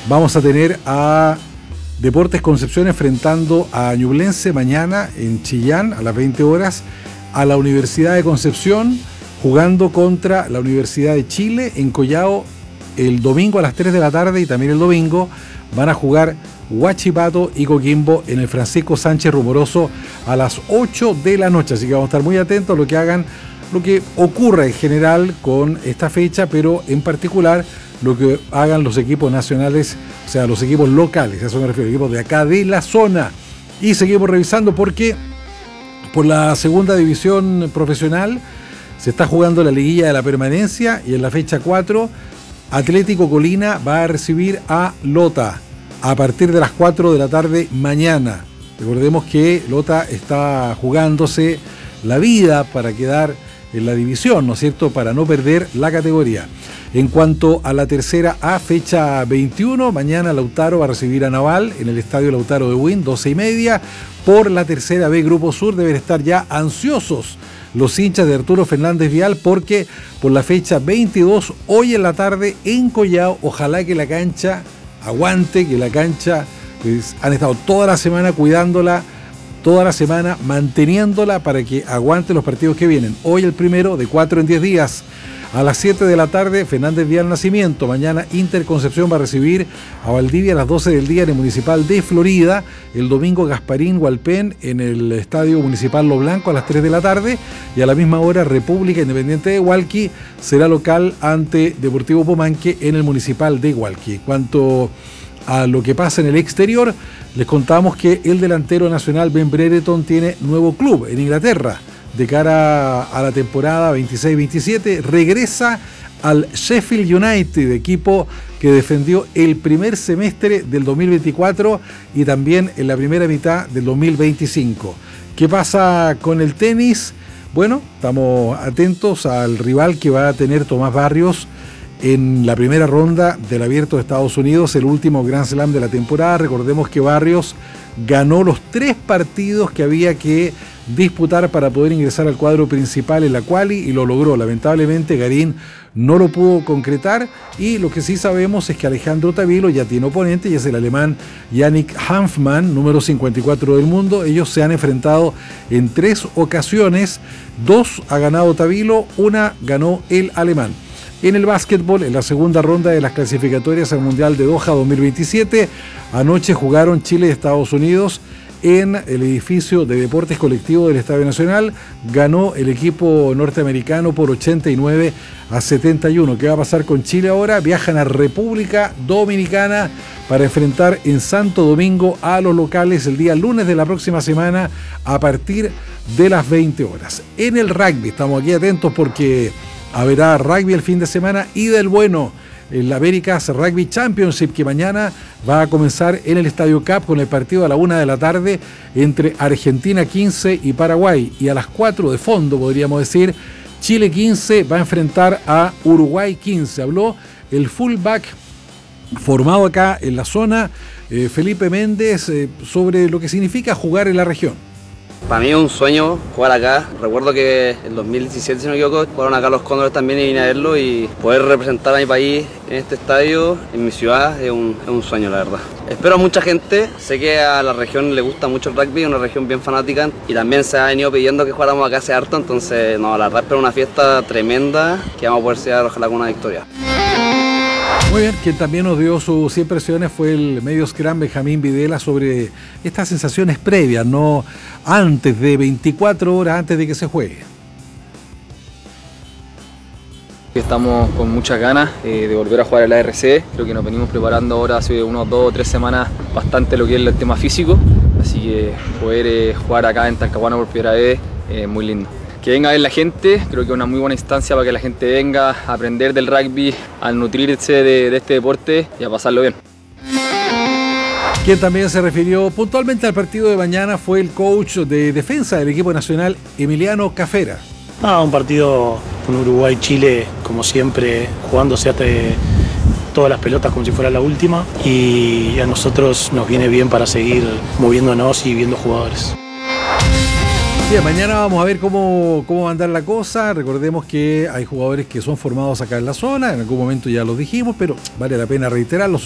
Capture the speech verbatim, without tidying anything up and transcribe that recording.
Vamos a tener a Deportes Concepción enfrentando a Ñublense mañana en Chillán a las veinte horas, a la Universidad de Concepción jugando contra la Universidad de Chile en Collao el domingo a las tres de la tarde, y también el domingo van a jugar Huachipato y Coquimbo en el Francisco Sánchez Rumoroso a las ocho de la noche. Así que vamos a estar muy atentos a lo que hagan, lo que ocurra en general con esta fecha, pero en particular lo que hagan los equipos nacionales, o sea, los equipos locales, a eso me refiero, equipos de acá de la zona. Y seguimos revisando porque por la segunda división profesional se está jugando la liguilla de la permanencia, y en la fecha cuatro Atlético Colina va a recibir a Lota a partir de las cuatro de la tarde mañana. Recordemos que Lota está jugándose la vida para quedar en la división, ¿no es cierto?, para no perder la categoría. En cuanto a la tercera A, fecha veintiuno, mañana Lautaro va a recibir a Naval en el estadio Lautaro de Win, doce y media. Por la tercera B, Grupo Sur, deben estar ya ansiosos los hinchas de Arturo Fernández Vial, porque por la fecha veintidós, hoy en la tarde en Collao, ojalá que la cancha aguante, que la cancha, pues, han estado toda la semana cuidándola, toda la semana manteniéndola para que aguante los partidos que vienen. Hoy el primero de cuatro en diez días. A las siete de la tarde, Fernández Vial Nacimiento. Mañana Inter Concepción va a recibir a Valdivia a las doce del día en el Municipal de Florida. El domingo Gasparín Hualpén en el Estadio Municipal Lo Blanco a las tres de la tarde. Y a la misma hora República Independiente de Hualqui será local ante Deportivo Pomanque en el Municipal de Hualqui. En cuanto a lo que pasa en el exterior, les contamos que el delantero nacional Ben Brereton tiene nuevo club en Inglaterra. De cara a la temporada veintiséis veintisiete, regresa al Sheffield United, equipo que defendió el primer semestre del dos mil veinticuatro y también en la primera mitad del dos mil veinticinco. ¿Qué pasa con el tenis? Bueno, estamos atentos al rival que va a tener Tomás Barrios en la primera ronda del Abierto de Estados Unidos, el último Grand Slam de la temporada. Recordemos que Barrios ganó los tres partidos que había que disputar para poder ingresar al cuadro principal en la quali, y lo logró. Lamentablemente Garín no lo pudo concretar, y lo que sí sabemos es que Alejandro Tavilo ya tiene oponente, y es el alemán Yannick Hanfmann, número cincuenta y cuatro del mundo. Ellos se han enfrentado en tres ocasiones, dos ha ganado Tavilo, una ganó el alemán. En el básquetbol, en la segunda ronda de las clasificatorias al Mundial de Doha dos mil veintisiete, anoche jugaron Chile y Estados Unidos en el edificio de Deportes Colectivo del Estadio Nacional. Ganó el equipo norteamericano por ochenta y nueve a setenta y uno. ¿Qué va a pasar con Chile ahora? Viajan a República Dominicana para enfrentar en Santo Domingo a los locales el día lunes de la próxima semana a partir de las veinte horas. En el rugby, estamos aquí atentos porque habrá rugby el fin de semana y del bueno. El Américas Rugby Championship, que mañana va a comenzar en el Estadio Cap con el partido a la una de la tarde entre Argentina quince y Paraguay. Y a las cuatro de fondo, podríamos decir, Chile quince va a enfrentar a Uruguay quince. Habló el fullback formado acá en la zona, eh, Felipe Méndez, eh, sobre lo que significa jugar en la región. Para mí es un sueño jugar acá. Recuerdo que en dos mil diecisiete, si no me equivoco, jugaron acá los Cóndores también y vine a verlo, y poder representar a mi país en este estadio, en mi ciudad, es un, es un sueño, la verdad. Espero a mucha gente. Sé que a la región le gusta mucho el rugby, es una región bien fanática, y también se ha venido pidiendo que jugáramos acá hace harto, entonces no, la verdad espero una fiesta tremenda que vamos a poder sellar, ojalá, con una victoria. Muy bien, quien también nos dio sus impresiones fue el medio scrum Benjamín Videla sobre estas sensaciones previas, no antes de veinticuatro horas antes de que se juegue. Estamos con muchas ganas eh, de volver a jugar el A R C. Creo que nos venimos preparando ahora hace unos dos o tres semanas bastante lo que es el tema físico, así que poder eh, jugar acá en Talcahuano por primera vez es eh, muy lindo. Que venga a ver la gente, creo que es una muy buena instancia para que la gente venga a aprender del rugby, a nutrirse de, de este deporte y a pasarlo bien. Quien también se refirió puntualmente al partido de mañana fue el coach de defensa del equipo nacional, Emiliano Cafera. Ah, un partido con Uruguay-Chile, como siempre, jugándose hasta todas las pelotas como si fuera la última, y a nosotros nos viene bien para seguir moviéndonos y viendo jugadores. Bien, mañana vamos a ver cómo, cómo va a andar la cosa. Recordemos que hay jugadores que son formados acá en la zona, en algún momento ya los dijimos, pero vale la pena reiterarlos.